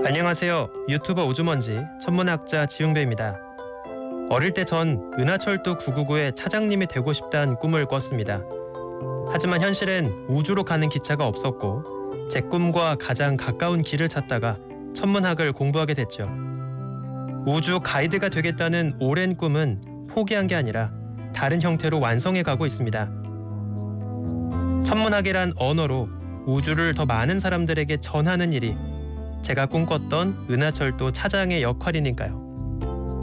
안녕하세요. 유튜버 우주먼지 천문학자 지웅배입니다. 어릴 때 전 은하철도 999의 차장님이 되고 싶다는 꿈을 꿨습니다. 하지만 현실엔 우주로 가는 기차가 없었고 제 꿈과 가장 가까운 길을 찾다가 천문학을 공부하게 됐죠. 우주 가이드가 되겠다는 오랜 꿈은 포기한 게 아니라 다른 형태로 완성해 가고 있습니다. 천문학이란 언어로 우주를 더 많은 사람들에게 전하는 일이 제가 꿈꿨던 은하철도 차장의 역할이니까요.